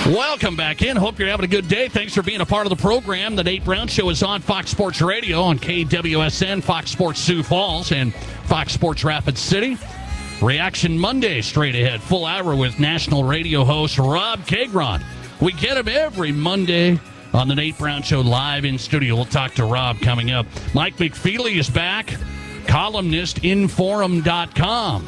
Welcome back in. Hope you're having a good day. Thanks for being a part of the program. The Nate Brown Show is on Fox Sports Radio, on KWSN, Fox Sports Sioux Falls, and Fox Sports Rapid City. Reaction Monday straight ahead. Full hour with national radio host Rob Cagron. We get him every Monday on the Nate Brown Show live in studio. We'll talk to Rob coming up. Mike McFeely is back, columnist Inforum.com.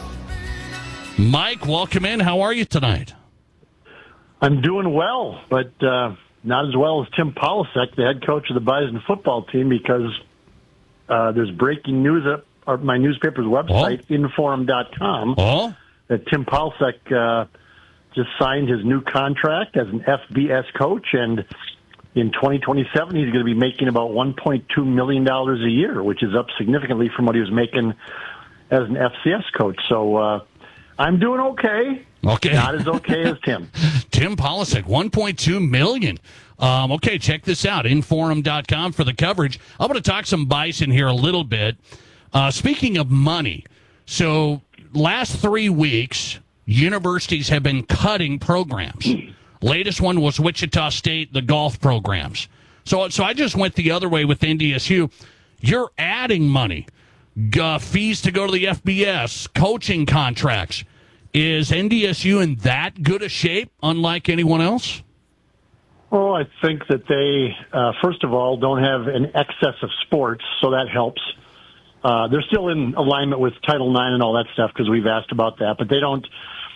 Mike, welcome in. How are you tonight? I'm doing well, but not as well as Tim Polasek, the head coach of the Bison football team, because there's breaking news at my newspaper's website, Inforum.com, that Tim Polasek just signed his new contract as an FBS coach, and in 2027 he's going to be making about $1.2 million a year, which is up significantly from what he was making as an FCS coach. So I'm doing okay. Okay. Not as okay as Tim. Tim Polasek, $1.2 million. Okay, check this out, Inforum.com for the coverage. I'm going to talk some Bison here a little bit. Speaking of money, so last 3 weeks, universities have been cutting programs. Latest one was Wichita State, the golf programs. So I just went the other way with NDSU. You're adding money, fees to go to the FBS, coaching contracts. Is NDSU in that good a shape, unlike anyone else? Well, I think that they, first of all, don't have an excess of sports, so that helps. They're still in alignment with Title IX and all that stuff because we've asked about that, but they don't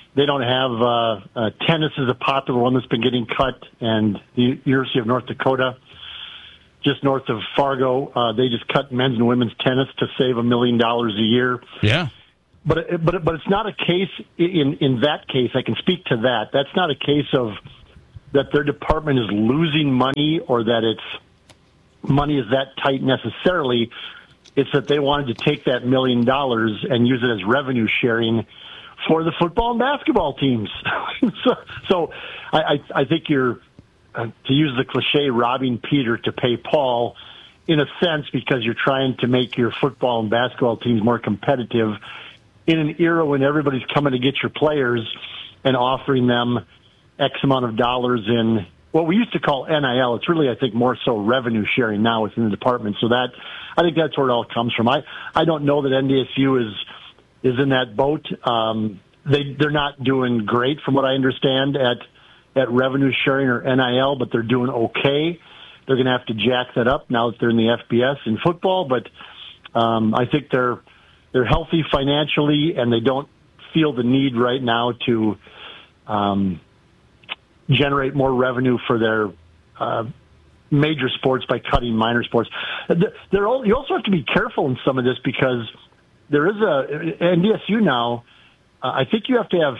have tennis is a popular one that's been getting cut, and the University of North Dakota, just north of Fargo, they just cut men's and women's tennis to save $1 million a year. Yeah. But it's not a case in that case. I can speak to that. That's not a case of that their department is losing money or that its money is that tight necessarily. It's that they wanted to take that $1 million and use it as revenue sharing for the football and basketball teams. so I think you're, to use the cliche, robbing Peter to pay Paul in a sense, because you're trying to make your football and basketball teams more competitive in an era when everybody's coming to get your players and offering them X amount of dollars in what we used to call NIL. It's really, I think, more so revenue sharing now within the department. So that, I think that's where it all comes from. I don't know that NDSU is in that boat. They're not doing great from what I understand at revenue sharing or NIL, but they're doing okay. They're going to have to jack that up now that they're in the FBS in football, but I think they're healthy financially, and they don't feel the need right now to generate more revenue for their major sports by cutting minor sports. You also have to be careful in some of this because there is NDSU now. I think you have to have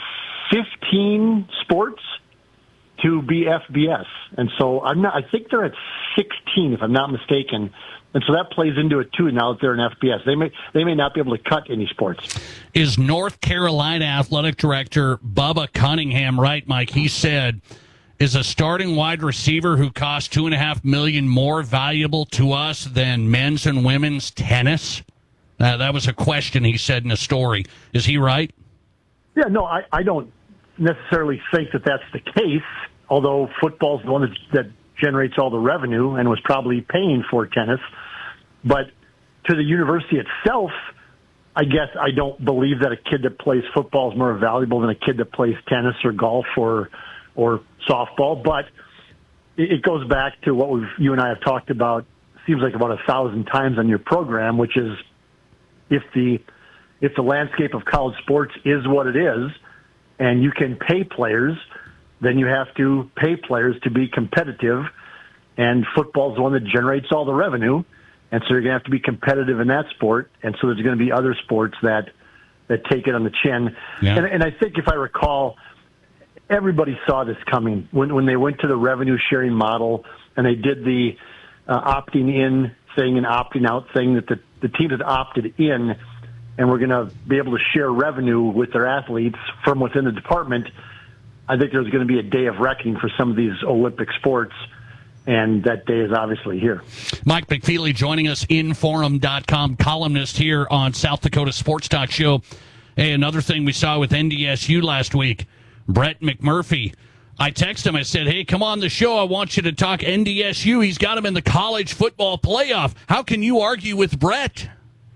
15 sports to be FBS, and so I think they're at 16 if I'm not mistaken. And so that plays into it, too, now that they're in FBS. They may not be able to cut any sports. Is North Carolina Athletic Director Bubba Cunningham right, Mike? He said, is a starting wide receiver who costs $2.5 million more valuable to us than men's and women's tennis? That was a question he said in a story. Is he right? Yeah, no, I don't necessarily think that that's the case, although football's the one that generates all the revenue and was probably paying for tennis. But to the university itself, I guess I don't believe that a kid that plays football is more valuable than a kid that plays tennis or golf or softball. But it goes back to what you and I have talked about, seems like about 1,000 times on your program, which is if the landscape of college sports is what it is and you can pay players, then you have to pay players to be competitive, and football is the one that generates all the revenue, and so you're going to have to be competitive in that sport, and so there's going to be other sports that take it on the chin. Yeah. And I think if I recall, everybody saw this coming when they went to the revenue-sharing model, and they did the opting-in thing and opting-out thing, that the teams that opted in and we're going to be able to share revenue with their athletes from within the department. I think there's going to be a day of reckoning for some of these Olympic sports, and that day is obviously here. Mike McFeely joining us, Inforum.com columnist here on South Dakota Sports Talk Show. Hey, another thing we saw with NDSU last week, Brett McMurphy I texted him. I said, hey, come on the show. I want you to talk NDSU. He's got him in the college football playoff. How can you argue with Brett?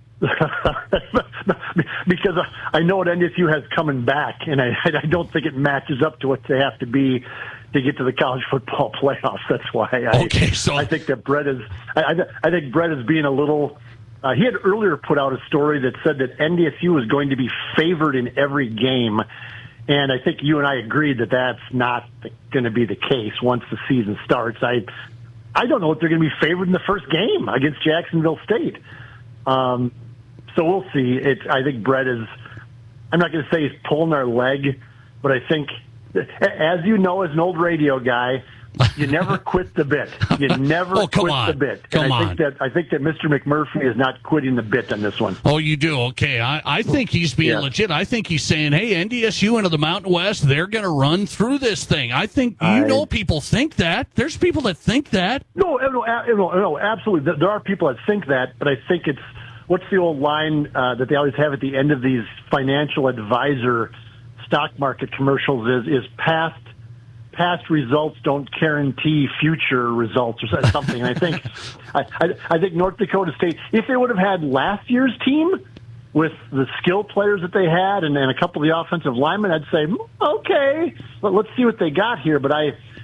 Because I know what NDSU has coming back, and I don't think it matches up to what they have to be to get to the college football playoffs. That's why I think that Brett is. I think Brett is being a little. He had earlier put out a story that said that NDSU was going to be favored in every game, and I think you and I agreed that that's not going to be the case once the season starts. I don't know if they're going to be favored in the first game against Jacksonville State. So we'll see. I think Brett is. I'm not going to say he's pulling our leg, but I think, as you know, as an old radio guy, you never quit the bit. You never quit the bit. And I think that Mr. McMurphy is not quitting the bit on this one. Oh, you do? Okay. I think he's being legit. I think he's saying, hey, NDSU into the Mountain West, they're going to run through this thing. I think, people think that. There's people that think that. No, absolutely. There are people that think that, but I think it's, what's the old line that they always have at the end of these financial advisor stock market commercials is past results don't guarantee future results or something. And I think I think North Dakota State, if they would have had last year's team with the skill players that they had and a couple of the offensive linemen, I'd say, okay, let's see what they got here. But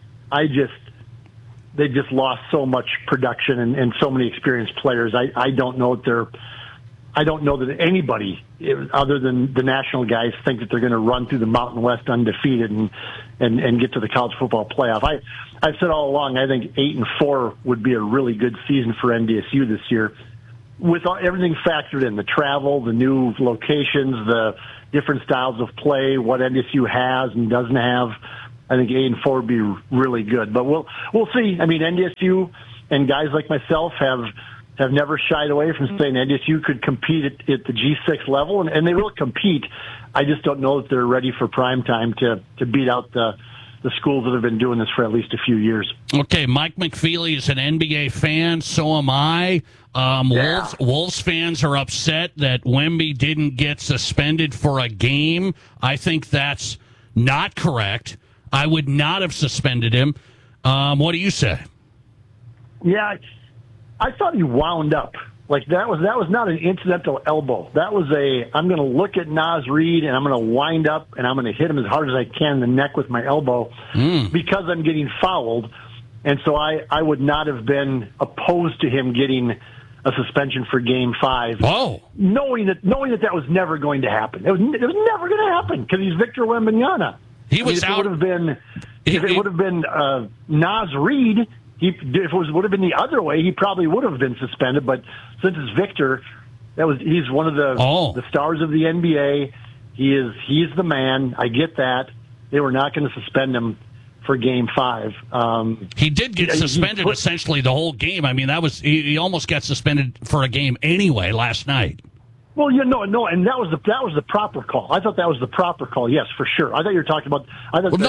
they just lost so much production and so many experienced players. I don't know that anybody other than the national guys think that they're going to run through the Mountain West undefeated and get to the college football playoff. I've said all along, I think 8-4 would be a really good season for NDSU this year, with everything factored in: the travel, the new locations, the different styles of play, what NDSU has and doesn't have. I think 8-4 would be really good, but we'll see. I mean, NDSU and guys like myself have never shied away from saying NDSU could compete at the G6 level, and they will compete. I just don't know that they're ready for prime time to beat out the schools that have been doing this for at least a few years. Okay, Mike McFeely is an NBA fan. So am I. Wolves fans are upset that Wemby didn't get suspended for a game. I think that's not correct. I would not have suspended him. What do you say? Yeah, I thought he wound up. Like that was not an incidental elbow. That was I'm going to look at Naz Reid and I'm going to wind up and I'm going to hit him as hard as I can in the neck with my elbow because I'm getting fouled. And so I would not have been opposed to him getting a suspension for Game 5. Oh, knowing that was never going to happen. It was never going to happen because he's Victor Wembanyama. He was out. If it would have been Naz Reid, if it would have been the other way, he probably would have been suspended. But since it's Victor, he's one of the stars of the NBA. He's the man. I get that. They were not going to suspend him for Game 5. He did get suspended essentially the whole game. I mean, he almost got suspended for a game anyway last night. Well, no, and that was the proper call. I thought that was the proper call. Yes, for sure. I thought you were talking about. I thought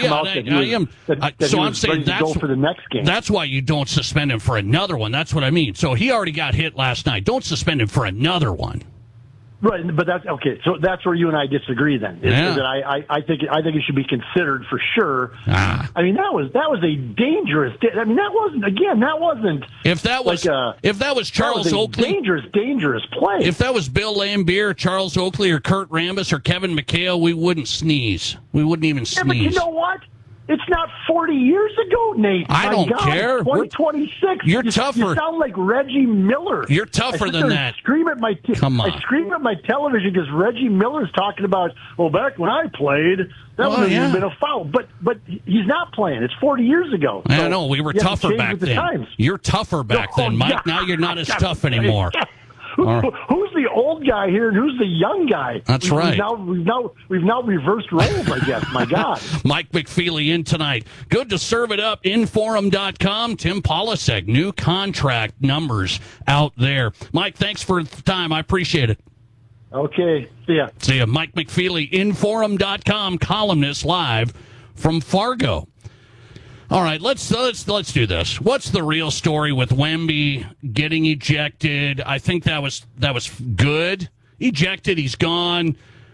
I'm saying that's go for the next game. That's why you don't suspend him for another one. That's what I mean. So he already got hit last night. Don't suspend him for another one. Right, but that's okay. So that's where you and I disagree. Then is that I think it should be considered for sure. I mean, that was a dangerous. I mean, that wasn't. If that was Charles Oakley, dangerous play. If that was Bill Laimbeer, Charles Oakley, or Kurt Rambis, or Kevin McHale, we wouldn't sneeze. We wouldn't even sneeze. But you know what? It's not 40 years ago, Nate. I don't care. 2026. You're tougher. You sound like Reggie Miller. You're tougher than that. Come on. I scream at my television because Reggie Miller's talking about, well, back when I played, that wouldn't have been a foul. But he's not playing. It's 40 years ago. I know. We were tougher back then. You're tougher back then, Mike. Now you're not as tough anymore. Who's the old guy here and who's the young guy? That's right. We've now reversed roles, I guess. My God. Mike McFeely in tonight. Good to serve it up. Inforum.com. Tim Polasek. New contract numbers out there. Mike, thanks for the time. I appreciate it. Okay. See ya. See ya. Mike McFeely, Inforum.com, columnist live from Fargo. All right, let's do this. What's the real story with Wemby getting ejected? I think that was good. Ejected, he's gone.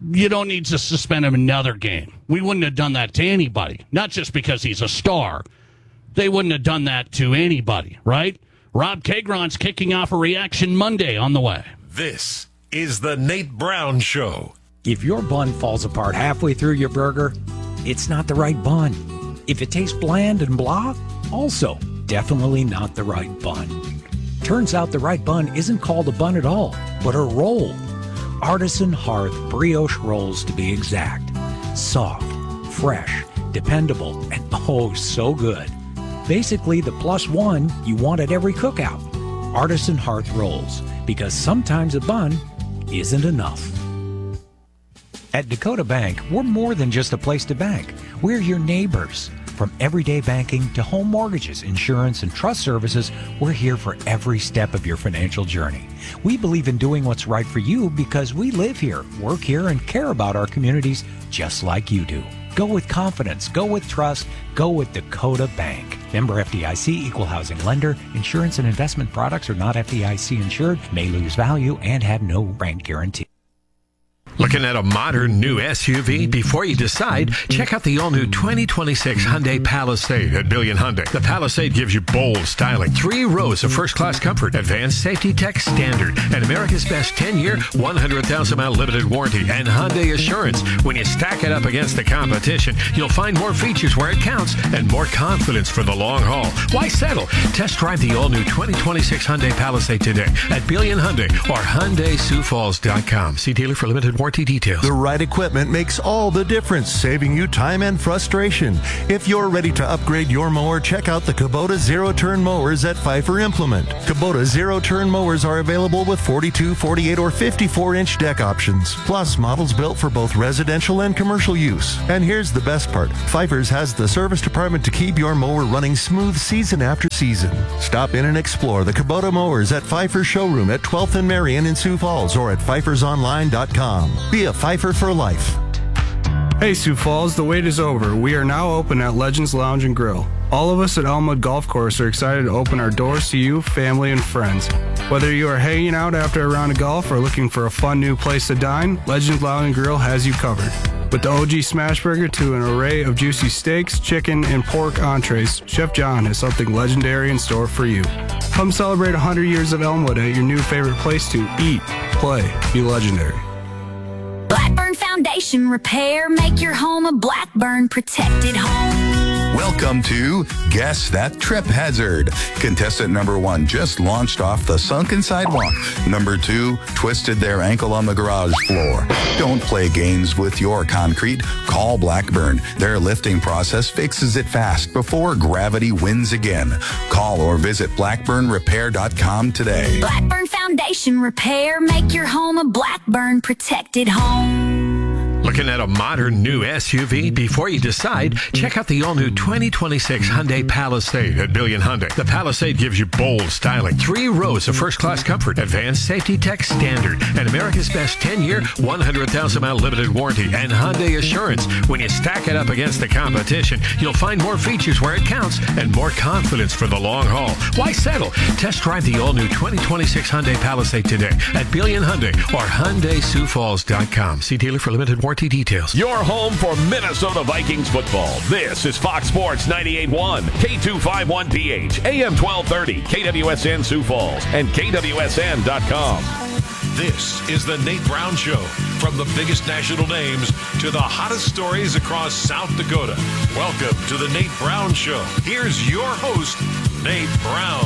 you don't need to suspend him another game. We wouldn't have done that to anybody, not just because he's a star. They wouldn't have done that to anybody, right? Rob Kagron's kicking off a Reaction Monday on the way. This is the Nate Brown Show. If your bun falls apart halfway through your burger, it's not the right bun. If it tastes bland and blah, also definitely not the right bun. Turns out the right bun isn't called a bun at all, but a roll. Artisan Hearth brioche rolls, to be exact. Soft, fresh, dependable, and oh, so good. Basically the plus one you want at every cookout. Artisan Hearth rolls, because sometimes a bun isn't enough. At Dakota Bank, we're more than just a place to bank. We're your neighbors. From everyday banking to home mortgages, insurance, and trust services, we're here for every step of your financial journey. We believe in doing what's right for you because we live here, work here, and care about our communities just like you do. Go with confidence. Go with trust. Go with Dakota Bank. Member FDIC, equal housing lender. Insurance and investment products are not FDIC insured, may lose value, and have no bank guarantee. Looking at a modern new SUV? Before you decide, check out the all-new 2026 Hyundai Palisade at Billion Hyundai. The Palisade gives you bold styling, 3 rows of first-class comfort, advanced safety tech standard, and America's best 10-year, 100,000-mile limited warranty, and Hyundai Assurance. When you stack it up against the competition, you'll find more features where it counts and more confidence for the long haul. Why settle? Test drive the all-new 2026 Hyundai Palisade today at Billion Hyundai or HyundaiSiouxFalls.com. See dealer for limited warranty details. The right equipment makes all the difference, saving you time and frustration. If you're ready to upgrade your mower, check out the Kubota Zero-Turn Mowers at Pfeiffer Implement. Kubota Zero-Turn Mowers are available with 42, 48, or 54-inch deck options, plus models built for both residential and commercial use. And here's the best part. Pfeiffer's has the service department to keep your mower running smooth season after season. Stop in and explore the Kubota Mowers at Pfeiffer Showroom at 12th and Marion in Sioux Falls or at pfeiffersonline.com. Be a Pfeiffer for life. Hey Sioux Falls, the wait is over. We are now open at Legends Lounge and Grill. All of us at Elmwood Golf Course are excited to open our doors to you, family, and friends. Whether you are hanging out after a round of golf or looking for a fun new place to dine, Legends Lounge and Grill has you covered. With the OG Smash Burger to an array of juicy steaks, chicken, and pork entrees, Chef John has something legendary in store for you. Come celebrate 100 years of Elmwood at your new favorite place to eat, play, be legendary. Blackburn Foundation Repair. Make your home a Blackburn protected home. Welcome to Guess That Trip Hazard. Contestant number 1 just launched off the sunken sidewalk. Number 2 twisted their ankle on the garage floor. Don't play games with your concrete. Call Blackburn. Their lifting process fixes it fast before gravity wins again. Call or visit blackburnrepair.com today. Blackburn Foundation Repair. Make your home a Blackburn protected home. Looking at a modern new SUV? Before you decide, check out the all-new 2026 Hyundai Palisade at Billion Hyundai. The Palisade gives you bold styling, 3 rows of first-class comfort, advanced safety tech standard, and America's best 10-year, 100,000-mile limited warranty, and Hyundai Assurance. When you stack it up against the competition, you'll find more features where it counts and more confidence for the long haul. Why settle? Test drive the all-new 2026 Hyundai Palisade today at Billion Hyundai or HyundaiSiouxFalls.com. See dealer for limited warranty details. Your home for Minnesota Vikings football. This is Fox Sports 98.1, K251PH, AM 1230, KWSN Sioux Falls, and KWSN.com. This is the Nate Brown Show. From the biggest national names to the hottest stories across South Dakota. Welcome to the Nate Brown Show. Here's your host, Nate Brown.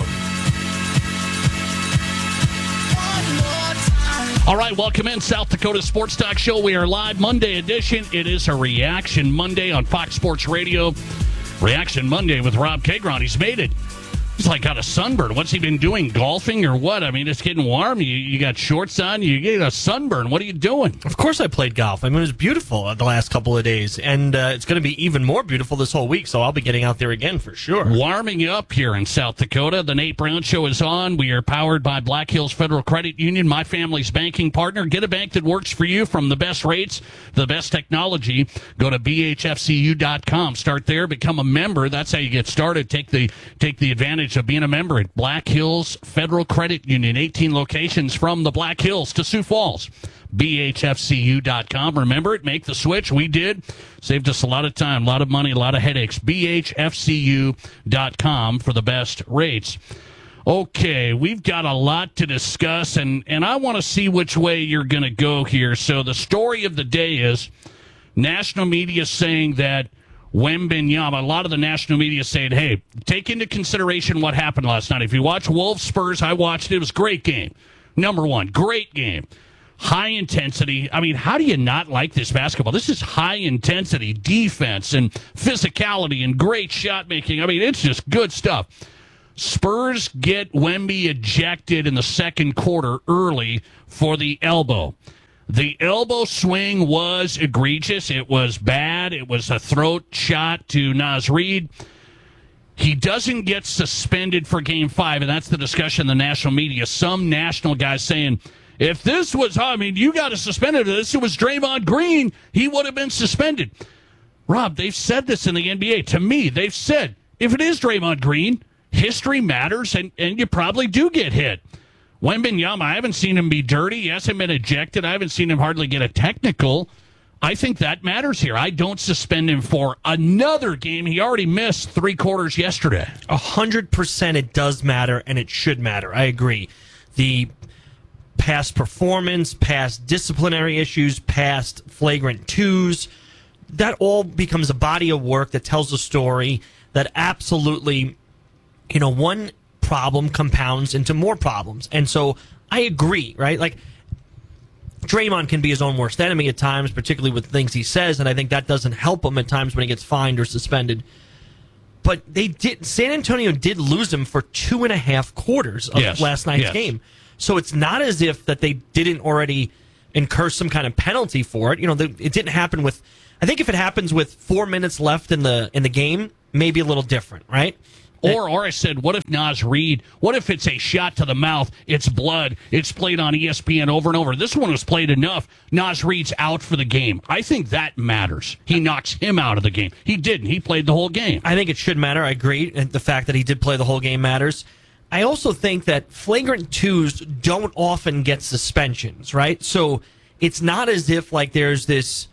All right, welcome in South Dakota Sports Talk Show. We are live Monday edition. It is a Reaction Monday on Fox Sports Radio. Reaction Monday with Rob Kagron. He's made it. He's like got a sunburn. What's he been doing? Golfing or what? I mean, it's getting warm. You got shorts on. You get a sunburn. What are you doing? Of course I played golf. I mean, it was beautiful the last couple of days. And it's going to be even more beautiful this whole week, so I'll be getting out there again for sure. Warming up here in South Dakota. The Nate Brown Show is on. We are powered by Black Hills Federal Credit Union, my family's banking partner. Get a bank that works for you from the best rates, the best technology. Go to bhfcu.com. Start there. Become a member. That's how you get started. Take the advantage advantage of being a member at Black Hills Federal Credit Union. 18 locations from the Black Hills to Sioux Falls. BHFCU.com. Remember it. Make the switch. We did. Saved us a lot of time, a lot of money, a lot of headaches. BHFCU.com for the best rates. Okay, we've got a lot to discuss, and I want to see which way you're going to go here. So the story of the day is national media saying that Wembanyama, a lot of the national media saying, hey, take into consideration what happened last night. If you watch Wolves Spurs, I watched it. It was a great game. Number one, great game. High intensity. I mean, how do you not like this basketball? This is high intensity defense and physicality and great shot making. I mean, it's just good stuff. Spurs get Wemby ejected in the second quarter early for the elbow. The elbow swing was egregious. It was bad. It was a throat shot to Naz Reid. He doesn't get suspended for Game 5, and that's the discussion in the national media. Some national guys saying, if this was, you got to suspend him. If this was Draymond Green, he would have been suspended. Rob, they've said this in the NBA. To me, they've said, if it is Draymond Green, history matters, and you probably do get hit. Wembanyama, I haven't seen him be dirty. He hasn't been ejected. I haven't seen him hardly get a technical. I think that matters here. I don't suspend him for another game. He already missed 3 quarters yesterday. 100% it does matter, and it should matter. I agree. The past performance, past disciplinary issues, past flagrant twos, that all becomes a body of work that tells a story that absolutely, one problem compounds into more problems. And so I agree, right? Like, Draymond can be his own worst enemy at times, particularly with things he says, and I think that doesn't help him at times when he gets fined or suspended. But San Antonio did lose him for 2.5 quarters of last night's game. So it's not as if that they didn't already incur some kind of penalty for it. It didn't happen with, I think if it happens with 4 minutes left in the game, maybe a little different, right? Or I said, what if Naz Reid, what if it's a shot to the mouth, it's blood, it's played on ESPN over and over. This one was played enough, Naz Reid's out for the game. I think that matters. He knocks him out of the game. He didn't. He played the whole game. I think it should matter. I agree. And the fact that he did play the whole game matters. I also think that flagrant twos don't often get suspensions, right? So it's not as if like there's this,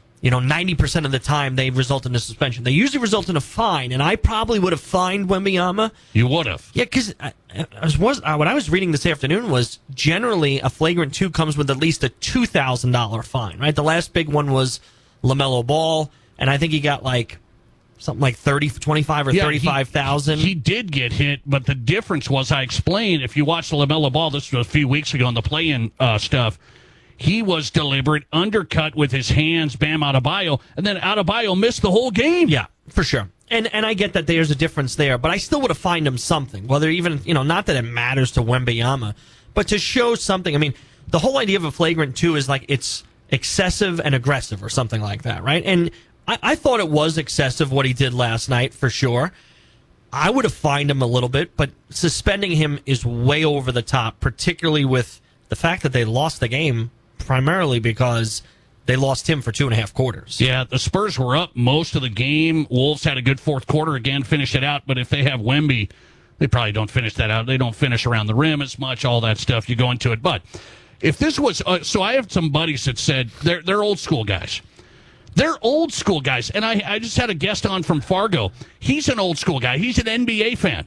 90% of the time they result in a suspension. They usually result in a fine, and I probably would have fined Wembanyama. You would have? Yeah, because what I was reading this afternoon was generally a flagrant two comes with at least a $2,000 fine, right? The last big one was LaMelo Ball, and I think he got something like 25 or 35,000. He did get hit, but the difference was, I explained, if you watch the LaMelo Ball, this was a few weeks ago on the play-in stuff, he was deliberate, undercut with his hands, Bam Adebayo, and then Adebayo missed the whole game. Yeah, for sure. And I get that there's a difference there, but I still would have fined him something, whether even, not that it matters to Wembanyama, but to show something. I mean, the whole idea of a flagrant two is like it's excessive and aggressive or something like that, right? And I thought it was excessive what he did last night, for sure. I would have fined him a little bit, but suspending him is way over the top, particularly with the fact that they lost the game primarily because they lost him for 2.5 quarters. Yeah, the Spurs were up most of the game. Wolves had a good fourth quarter again, finished it out, but if they have Wemby, they probably don't finish that out. They don't finish around the rim as much, all that stuff. You go into it. But if this was... so I have some buddies that said they're old school guys. They're old school guys. And I just had a guest on from Fargo. He's an old school guy. He's an NBA fan.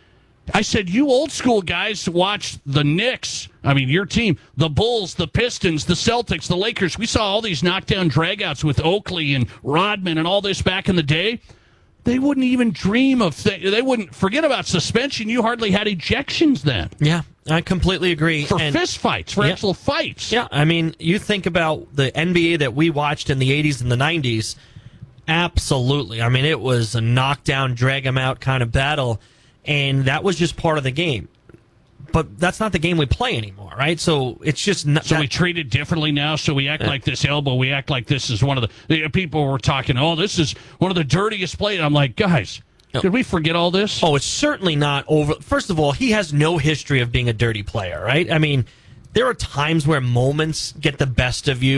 I said, you old school guys watch the Knicks, your team, the Bulls, the Pistons, the Celtics, the Lakers. We saw all these knockdown dragouts with Oakley and Rodman and all this back in the day. They wouldn't even dream of they wouldn't forget about suspension. You hardly had ejections then. Yeah, I completely agree. For fist fights, for actual fights. Yeah, you think about the NBA that we watched in the 80s and the 90s. Absolutely. It was a knockdown, drag 'em out kind of battle. And that was just part of the game. But that's not the game we play anymore, right? So it's just not... So we treat it differently now, so we act like this elbow, we act like this is one of the... People were talking, this is one of the dirtiest plays. I'm like, guys, did we forget all this? Oh, it's certainly not over... First of all, he has no history of being a dirty player, right? There are times where moments get the best of you.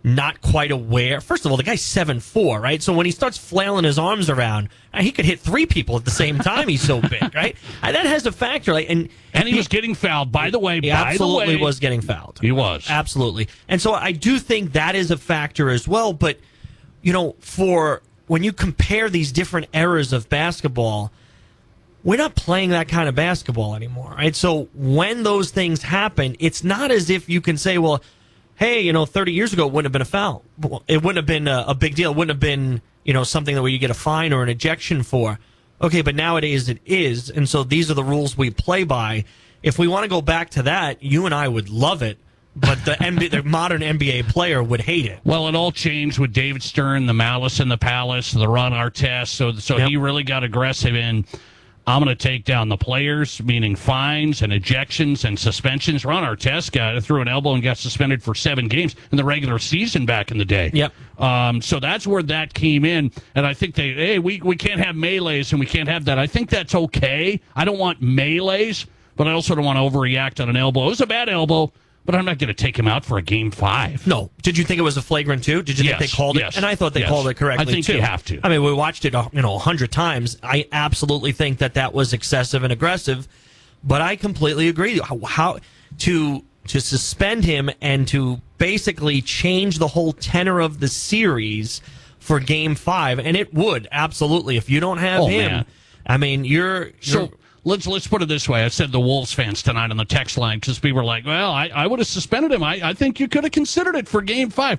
not quite aware. First of all, the guy's 7'4", right? So when he starts flailing his arms around, he could hit 3 people at the same time. He's so big, right? And that has a factor. And he was getting fouled, by the way. He absolutely was getting fouled. He was. Absolutely. And so I do think that is a factor as well. But, you know, for when you compare these different eras of basketball, we're not playing that kind of basketball anymore, right? So when those things happen, it's not as if you can say, well, hey, you know, 30 years ago, it wouldn't have been a foul. It wouldn't have been a big deal. It wouldn't have been, you know, something that where you get a fine or an ejection for. Okay, but nowadays it is, and so these are the rules we play by. If we want to go back to that, you and I would love it, but the modern NBA player would hate it. Well, it all changed with David Stern, the Malice in the Palace, the Ron Artest, so Yep. he really got aggressive in, I'm going to take down the players, meaning fines and ejections and suspensions. Ron Artest threw an elbow and got suspended for 7 games in the regular season back in the day. Yep. So that's where that came in. And I think we can't have melees and we can't have that. I think that's okay. I don't want melees, but I also don't want to overreact on an elbow. It was a bad elbow, but I'm not going to take him out for a Game 5. No. Did you think it was a flagrant 2? Did you think they called it? Yes. And I thought they called it correctly, I think too. you have to. I mean, we watched it 100 times. I absolutely think that was excessive and aggressive, but I completely agree. How to suspend him and to basically change the whole tenor of the series for Game 5, and it would, absolutely. If you don't have him, man. I mean, you're Let's put it this way. I said the Wolves fans tonight on the text line because people were like, well, I would have suspended him. I think you could have considered it for Game 5.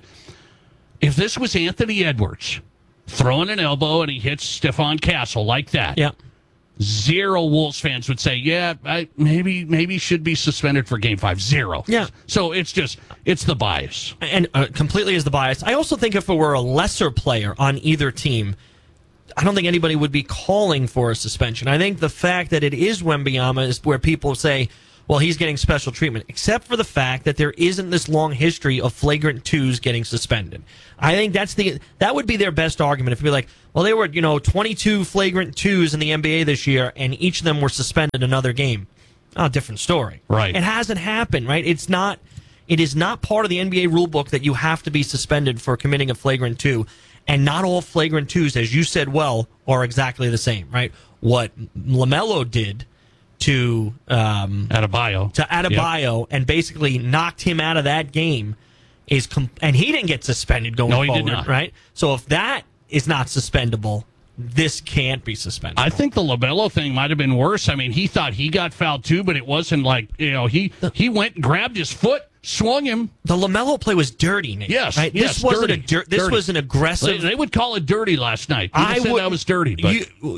If this was Anthony Edwards throwing an elbow and he hits Stephon Castle like that, yeah. 0 Wolves fans would say, yeah, maybe should be suspended for Game 5. 0. Yeah. So it's the bias. And completely is the bias. I also think if it were a lesser player on either team, I don't think anybody would be calling for a suspension. I think the fact that it is Wembanyama is where people say, well, he's getting special treatment, except for the fact that there isn't this long history of flagrant 2s getting suspended. I think that would be their best argument. If you'd be like, well, they were 22 flagrant 2s in the NBA this year, and each of them were suspended another game. Oh, different story. Right. It hasn't happened, right? It is not part of the NBA rulebook that you have to be suspended for committing a flagrant 2. And not all flagrant 2s, as you said well, are exactly the same, right? What LaMelo did to Adebayo Yep. and basically knocked him out of that game and he didn't get suspended going forward, he did not. right? So if that is not suspendable, this can't be suspended. I think the LaMelo thing might have been worse. I mean, he thought he got fouled too, but it wasn't like, he went and grabbed his foot, swung him. The LaMelo play was dirty, Nate. Yes, right? yes, This wasn't dirty. This was an aggressive. They would call it dirty last night. People said that was dirty, but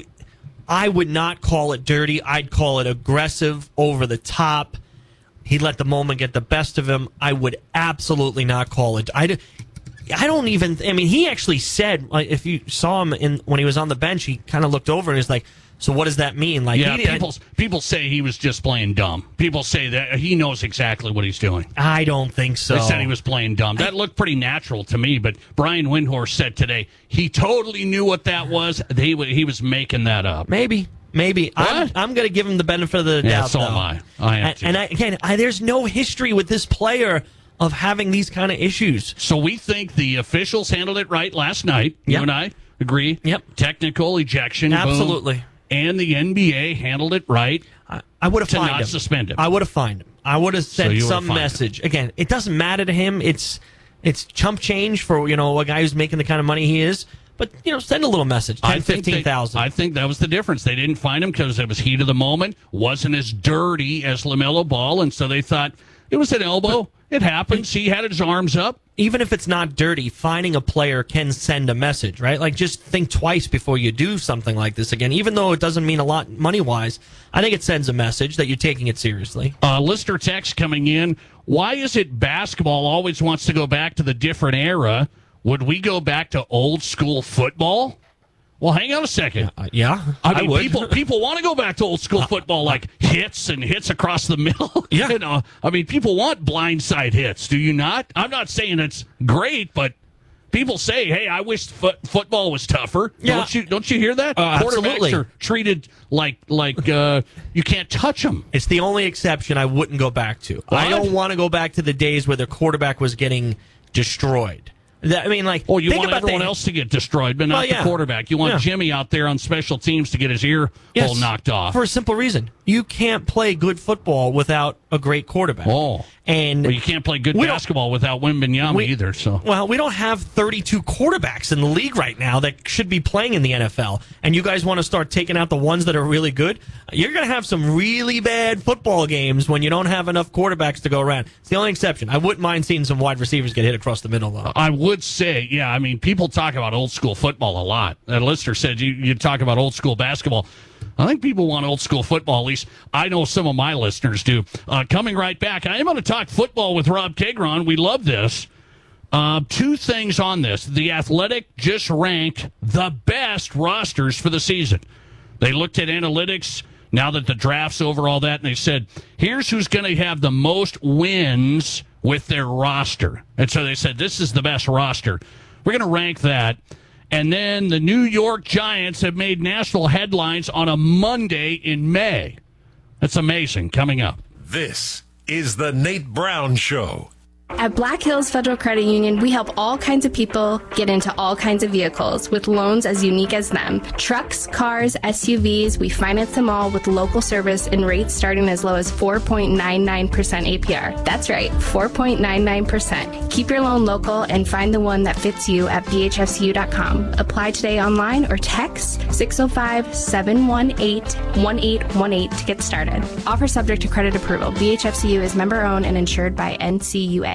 I would not call it dirty. I'd call it aggressive, over the top. He let the moment get the best of him. I would absolutely not call it. I don't even. I mean, he actually said, like, if you saw him when he was on the bench, he kind of looked over and he's like, "So what does that mean?" Like, yeah, people say he was just playing dumb. People say that he knows exactly what he's doing. I don't think so. They said he was playing dumb. That looked pretty natural to me. But Brian Windhorst said today he totally knew what that was. He was making that up. Maybe. I'm going to give him the benefit of the doubt. Yeah, so am I. I am too. And there's no history with this player of having these kind of issues. So we think the officials handled it right last night. You and I agree. Yep. Technical ejection. Absolutely. Boom. And the NBA handled it right. I would have to fined not him. suspend him. I would have fined him. I would have sent some message. Him. Again, it doesn't matter to him. It's chump change for a guy who's making the kind of money he is. But send a little message. 10, 15,000. I think that was the difference. They didn't fine him because it was heat of the moment. Wasn't as dirty as LaMelo Ball, and so they thought it was an elbow. It happens. He had his arms up. Even if it's not dirty, finding a player can send a message, right? Like, just think twice before you do something like this again. Even though it doesn't mean a lot money-wise, I think it sends a message that you're taking it seriously. Listener text coming in. Why is it basketball always wants to go back to the different era? Would we go back to old school football? Well, hang on a second. Yeah, I mean, would. people want to go back to old school football, like hits across the middle. Yeah. I mean, people want blindside hits. Do you not? I'm not saying it's great, but people say, "Hey, I wish football was tougher." Yeah. Don't you hear that? Absolutely. Quarterbacks are treated like you can't touch them. It's the only exception I wouldn't go back to. What? I don't want to go back to the days where the quarterback was getting destroyed. I mean, like, you think want about everyone else to get destroyed, but not the quarterback. You want Jimmy out there on special teams to get his ear hole knocked off. For a simple reason. You can't play good football without a great quarterback. And you can't play good basketball without Wembanyama either. So we don't have 32 quarterbacks in the league right now that should be playing in the NFL. And you guys want to start taking out the ones that are really good? You're going to have some really bad football games when you don't have enough quarterbacks to go around. It's the only exception. I wouldn't mind seeing some wide receivers get hit across the middle, though. I would say, I mean, people talk about old school football a lot. That listener said you talk about old school basketball. I think people want old school football. At least I know some of my listeners do. Coming right back, I am going to talk football with Rob Kagron. We love this. Two things on this. The Athletic just ranked the best rosters for the season. They looked at analytics now that the draft's over, all that, and they said, here's who's going to have the most wins with their roster. And so they said, this is the best roster. We're going to rank that. And then the New York Giants have made national headlines on a Monday in May. That's amazing. Coming up. This is the Nate Brown Show. At Black Hills Federal Credit Union, we help all kinds of people get into all kinds of vehicles with loans as unique as them. Trucks, cars, SUVs, we finance them all with local service and rates starting as low as 4.99% APR. That's right, 4.99%. Keep your loan local and find the one that fits you at bhfcu.com. Apply today online or text 605-718-1818 to get started. Offer subject to credit approval. BHFCU is member owned and insured by NCUA.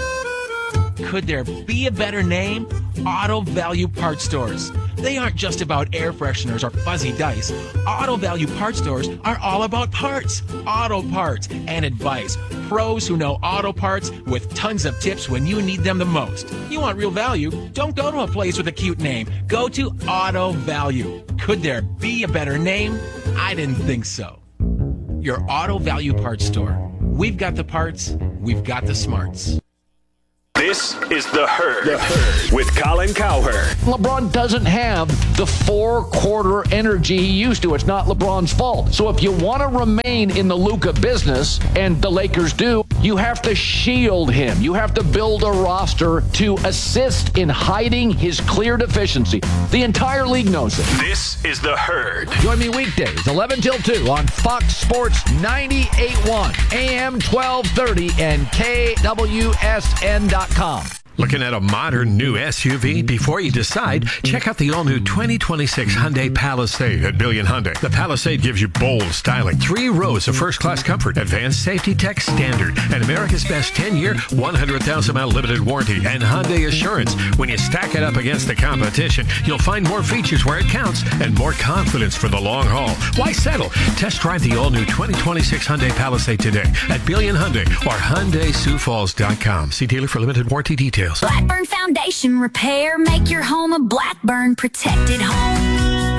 Could there be a better name? Auto Value Parts Stores. They aren't just about air fresheners or fuzzy dice. Auto Value Parts Stores are all about parts, auto parts, and advice. Pros who know auto parts with tons of tips when you need them the most. You want real value? Don't go to a place with a cute name. Go to Auto Value. Could there be a better name? I didn't think so. Your Auto Value Parts Store. We've got the parts, we've got the smarts. This is The Herd, with Colin Cowherd. LeBron doesn't have the four-quarter energy he used to. It's not LeBron's fault. So if you want to remain in the Luka business, and the Lakers do, you have to shield him. You have to build a roster to assist in hiding his clear deficiency. The entire league knows it. This is The Herd. Join me weekdays, 11 till 2 on Fox Sports 98.1, AM 1230, and KWSN.com. Looking at a modern new SUV? Before you decide, check out the all-new 2026 Hyundai Palisade at Billion Hyundai. The Palisade gives you bold styling, 3 rows of first-class comfort, advanced safety tech standard, and America's best 10-year, 100,000-mile limited warranty, and Hyundai Assurance. When you stack it up against the competition, you'll find more features where it counts and more confidence for the long haul. Why settle? Test drive the all-new 2026 Hyundai Palisade today at Billion Hyundai or HyundaiSiouxFalls.com. See dealer for limited warranty details. Blackburn Foundation Repair. Make your home a Blackburn protected home.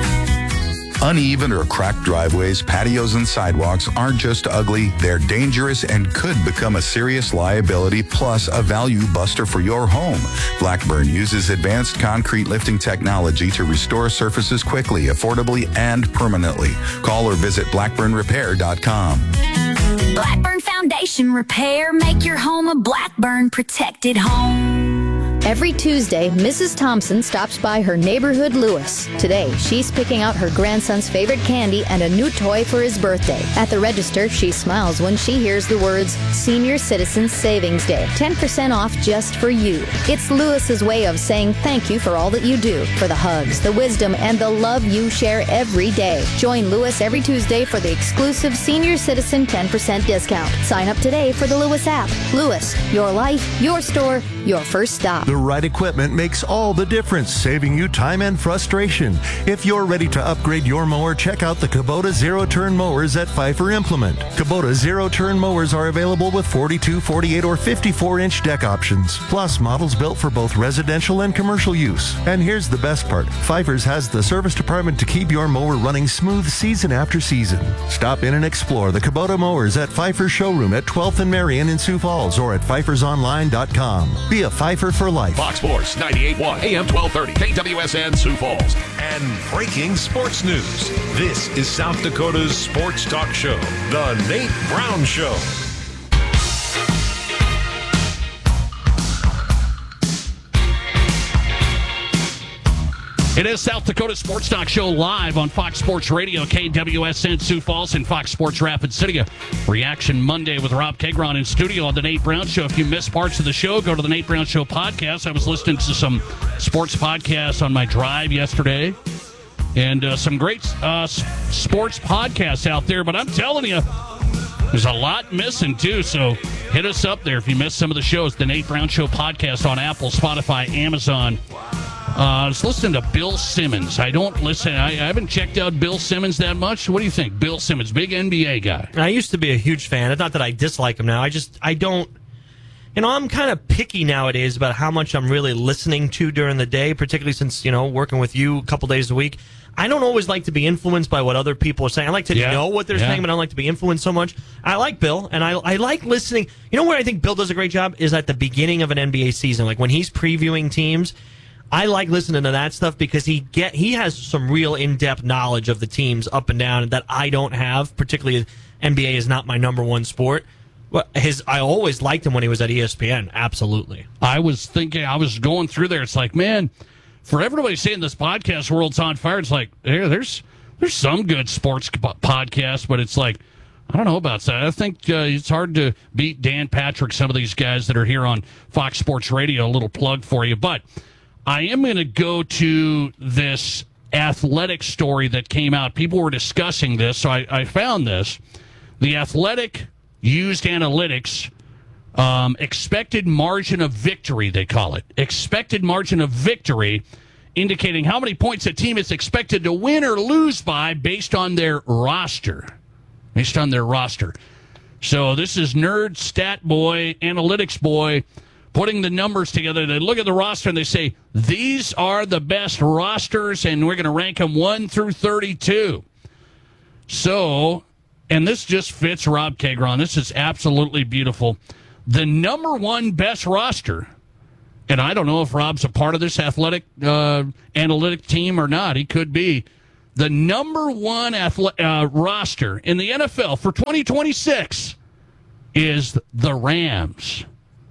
Uneven or cracked driveways, patios, and sidewalks aren't just ugly, they're dangerous and could become a serious liability plus a value buster for your home. Blackburn uses advanced concrete lifting technology to restore surfaces quickly, affordably, and permanently. Call or visit blackburnrepair.com. Blackburn Foundation Repair. Make your home a Blackburn protected home. Every Tuesday, Mrs. Thompson stops by her neighborhood Lewis. Today, she's picking out her grandson's favorite candy and a new toy for his birthday. At the register, she smiles when she hears the words, Senior Citizens Savings Day. 10% off just for you. It's Lewis's way of saying thank you for all that you do, for the hugs, the wisdom, and the love you share every day. Join Lewis every Tuesday for the exclusive Senior Citizen 10% discount. Sign up today for the Lewis app. Lewis, your life, your store, your first stop. The right equipment makes all the difference, saving you time and frustration. If you're ready to upgrade your mower, check out the Kubota zero-turn mowers at Pfeiffer Implement. Kubota zero-turn mowers are available with 42, 48, or 54-inch deck options, plus models built for both residential and commercial use. And here's the best part. Pfeiffer's has the service department to keep your mower running smooth season after season. Stop in and explore the Kubota mowers at Pfeiffer's showroom at 12th and Marion in Sioux Falls or at pfeiffersonline.com. Be a Pfeiffer for life. Fox Sports 98.1 AM 1230 KWSN Sioux Falls. And breaking sports news. This is South Dakota's sports talk show, The Nate Brown Show. It is South Dakota Sports Talk Show live on Fox Sports Radio, KWSN Sioux Falls, and Fox Sports Rapid City. Reaction Monday with Rob Kegron in studio on The Nate Brown Show. If you missed parts of the show, go to The Nate Brown Show podcast. I was listening to some sports podcasts on my drive yesterday, and some great sports podcasts out there. But I'm telling you, there's a lot missing, too, so hit us up there if you missed some of the shows. The Nate Brown Show podcast on Apple, Spotify, Amazon. I was listening to Bill Simmons. I haven't checked out Bill Simmons that much. What do you think? Bill Simmons, big NBA guy. I used to be a huge fan. It's not that I dislike him now. I don't. I'm kind of picky nowadays about how much I'm really listening to during the day, particularly since, working with you a couple days a week. I don't always like to be influenced by what other people are saying. I like to know what they're saying, but I don't like to be influenced so much. I like Bill, and I like listening. You know where I think Bill does a great job is at the beginning of an NBA season. Like when he's previewing teams, I like listening to that stuff because he has some real in-depth knowledge of the teams up and down that I don't have, particularly NBA is not my number one sport. I always liked him when he was at ESPN, absolutely. I was going through there, it's like, man, for everybody saying this podcast world's on fire, it's like, there's some good sports podcasts, but it's like, I don't know about that. I think it's hard to beat Dan Patrick, some of these guys that are here on Fox Sports Radio. A little plug for you, but I am going to go to this Athletic story that came out. People were discussing this, so I found this. The Athletic used analytics, expected margin of victory, they call it. Expected margin of victory, indicating how many points a team is expected to win or lose by based on their roster. So this is nerd, stat boy, analytics boy, putting the numbers together. They look at the roster and they say, these are the best rosters, and we're going to rank them 1 through 32. So, and this just fits Rob Kegron. This is absolutely beautiful. The number one best roster, and I don't know if Rob's a part of this athletic analytic team or not. He could be. The number one roster in the NFL for 2026 is the Rams.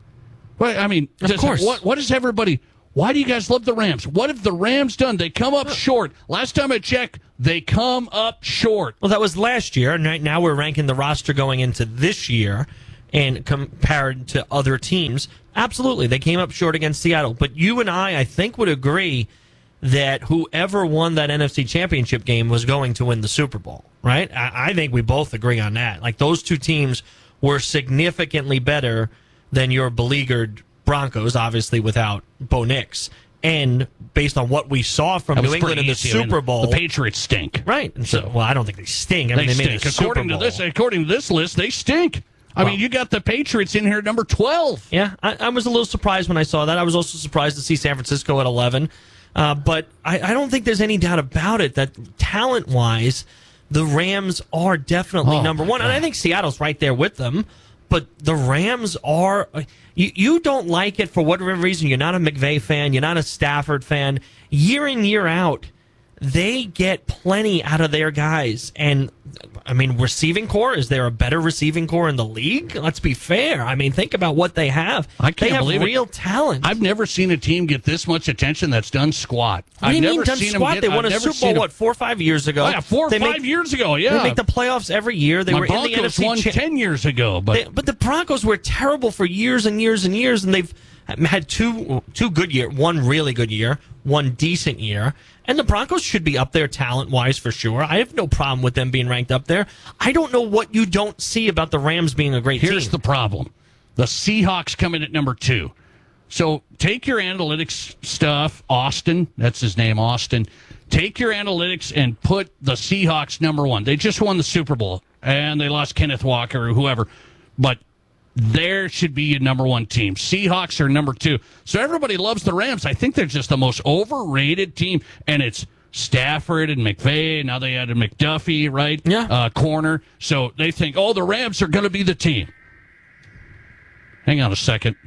Well, I mean, of course. What is everybody? Why do you guys love the Rams? What have the Rams done? They come up short. Last time I checked, they come up short. Well, that was last year, and right now we're ranking the roster going into this year and compared to other teams. Absolutely, they came up short against Seattle. But you and I think, would agree that whoever won that NFC Championship game was going to win the Super Bowl, right? I think we both agree on that. Like, those two teams were significantly better than your beleaguered Broncos, obviously without Bo Nix. And based on what we saw from New England in the Super Bowl, the Patriots stink. Right. And so, well, I don't think they stink. I mean, they stink. made the Super Bowl. According to this list, they stink. I mean, you got the Patriots in here at number 12. Yeah, I was a little surprised when I saw that. I was also surprised to see San Francisco at 11. But I don't think there's any doubt about it that talent-wise, the Rams are definitely number one. And I think Seattle's right there with them. But the Rams are... You don't like it for whatever reason. You're not a McVay fan. You're not a Stafford fan. Year in, year out, they get plenty out of their guys. And, I mean, receiving core, is there a better receiving core in the league? Let's be fair. I mean, think about what they have. I can't believe real talent. I've never seen a team get this much attention that's done squat. What do you mean done squat? They won a Super Bowl, 4 or 5 years ago? Oh, yeah, 4 or 5 years ago, yeah. They make the playoffs every year. They were in the NFC won 10 years ago. But the Broncos were terrible for years and years and years, and they've had two good years, one really good year, one decent year. And the Broncos should be up there talent-wise for sure. I have no problem with them being ranked up there. I don't know what you don't see about the Rams being a great team. Here's the problem. The Seahawks come in at number 2. So take your analytics stuff, Austin, that's his name, Austin. Take your analytics and put the Seahawks number 1. They just won the Super Bowl, and they lost Kenneth Walker or whoever. But there should be a number 1 team. Seahawks are number 2. So everybody loves the Rams. I think they're just the most overrated team, and it's Stafford and McVay. Now they added McDuffie, right? Yeah. Corner. So they think, the Rams are going to be the team. Hang on a second.